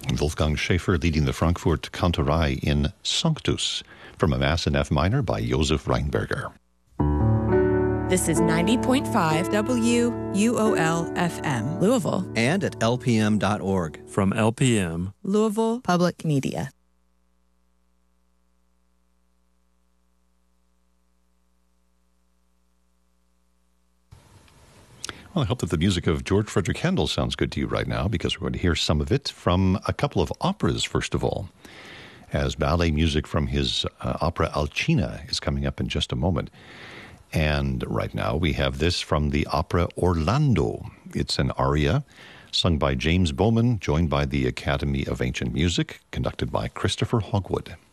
Wolfgang Schäfer leading the Frankfurt Kantorei in Sanctus, from a Mass in F minor by Josef Reinberger. This is 90.5 WUOL FM, Louisville. And at lpm.org. From LPM, Louisville Public Media. Well, I hope that the music of George Frederick Handel sounds good to you right now, because we're going to hear some of it from a couple of operas, first of all, as ballet music from his opera Alcina is coming up in just a moment. And right now we have this from the opera Orlando. It's an aria sung by James Bowman, joined by the Academy of Ancient Music, conducted by Christopher Hogwood.